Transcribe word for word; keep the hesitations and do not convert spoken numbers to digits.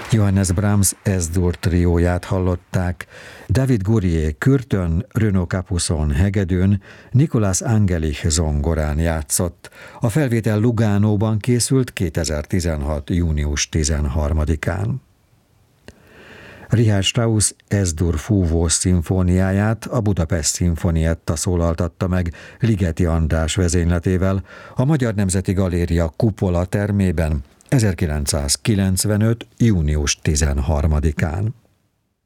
Johannes Brahms S-dur trióját hallották, David Gurrier kürtön, Renaud Capuçon hegedűn, Nicolas Angelich zongorán játszott. A felvétel Lugánóban készült kétezer-tizenhat. június tizenharmadikán. Richard Strauss S-dur fúvós szimfóniáját a Budapest Szimfonietta szólaltatta meg Ligeti András vezényletével a Magyar Nemzeti Galéria Kupola termében ezerkilencszázkilencvenöt. június tizenharmadikán.